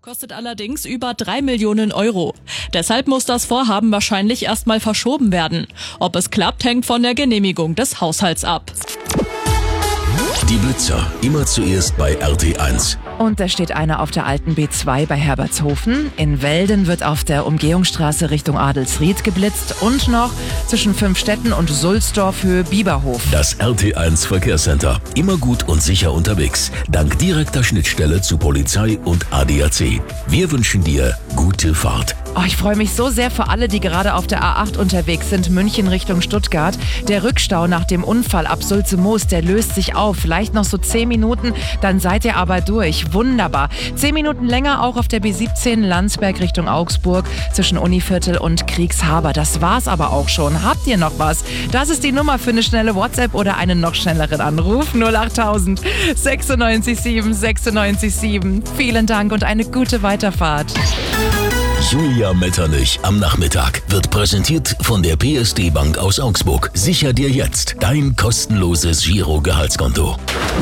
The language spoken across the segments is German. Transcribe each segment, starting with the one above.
Kostet allerdings über 3 Millionen Euro. Deshalb muss das Vorhaben wahrscheinlich erstmal verschoben werden. Ob es klappt, hängt von der Genehmigung des Haushalts ab. Die Blitzer, immer zuerst bei RT1. Und da steht einer auf der alten B2 bei Herbertshofen. In Welden wird auf der Umgehungsstraße Richtung Adelsried geblitzt. Und noch zwischen Fünfstetten und Sulzdorf Höhe Bieberhof. Das RT1 Verkehrscenter. Immer gut und sicher unterwegs. Dank direkter Schnittstelle zu Polizei und ADAC. Wir wünschen dir gute Fahrt. Oh, ich freue mich so sehr für alle, die gerade auf der A8 unterwegs sind, München Richtung Stuttgart. Der Rückstau nach dem Unfall ab Sulze-Moos, der löst sich auf. Vielleicht noch so 10 Minuten, dann seid ihr aber durch. Wunderbar. 10 Minuten länger auch auf der B17 Landsberg Richtung Augsburg zwischen Univiertel und Kriegshaber. Das war's aber auch schon. Habt ihr noch was? Das ist die Nummer für eine schnelle WhatsApp oder einen noch schnelleren Anruf. 08000 96 7 96 7. Vielen Dank und eine gute Weiterfahrt. Julia Metternich am Nachmittag wird präsentiert von der PSD Bank aus Augsburg. Sicher dir jetzt dein kostenloses Giro-Gehaltskonto.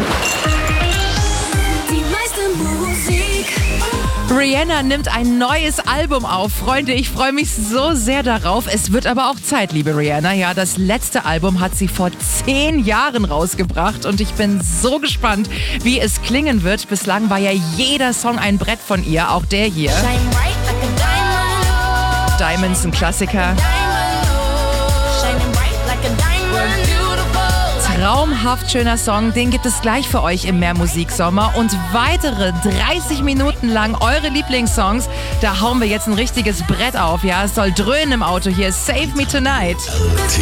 Rihanna nimmt ein neues Album auf. Freunde, ich freue mich so sehr darauf. Es wird aber auch Zeit, liebe Rihanna. Ja, das letzte Album hat sie vor 10 Jahren rausgebracht und ich bin so gespannt, wie es klingen wird. Bislang war ja jeder Song ein Brett von ihr, auch der hier. Diamonds, ein Klassiker. Traumhaft schöner Song, den gibt es gleich für euch im Mehrmusiksommer und weitere 30 Minuten lang eure Lieblingssongs. Da hauen wir jetzt ein richtiges Brett auf, ja, es soll dröhnen im Auto hier. Save Me Tonight.